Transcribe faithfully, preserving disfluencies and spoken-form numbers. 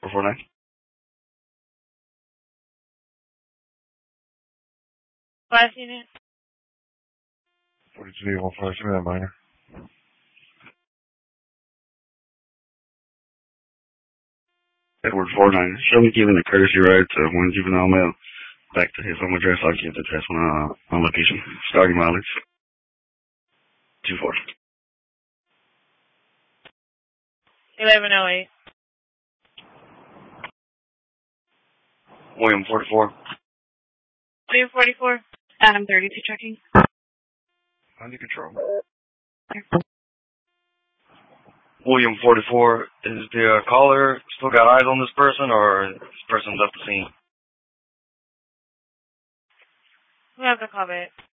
four four nine. Last unit. forty-two, one five, give me that minor. Edward four nine. Show me giving a courtesy ride to one juvenile male back to his home address. I'll give the address when uh, on location. Starting mileage. two four. eleven oh eight. William forty-four. William forty-four. Adam thirty-two checking. Under control. William forty-four. Is the uh, caller still got eyes on this person, or this person left the scene? Who has the call back?